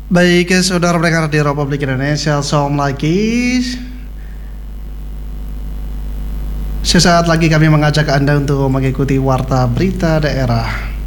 Baik, saudara pendengar di Republik Indonesia, Assalamualaikum lagi. Sesaat lagi kami mengajak Anda untuk mengikuti Warta Berita Daerah.